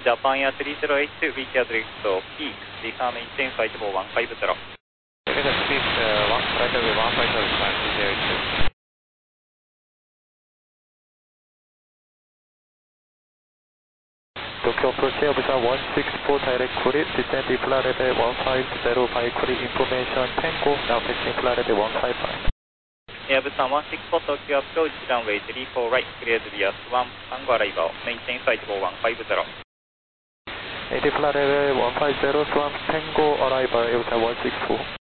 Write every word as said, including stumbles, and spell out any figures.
Japan Air three zero eight two, weak direct to peak, descend maintain flight level one five zero. Vega speed uh, one flight level one five zero, three zero eight two. Tokyo approach Air one six four direct query, descend flight level one five zero by query information Tango, now pitching flight level one five five. Airbus one six four Tokyo approach runway three four right, cleared via swan, Tango arrival, maintain flight level one five zero. eighty flight level one five zero, swan Tango arrival, Airbus one six four.